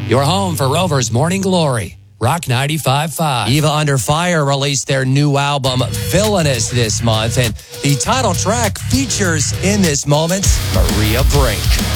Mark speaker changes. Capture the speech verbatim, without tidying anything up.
Speaker 1: Your home for Rover's Morning Glory. Rock ninety-five point five. Eva Under Fire released their new album, Villainous, this month, and the title track features, in this moment, Maria Brink.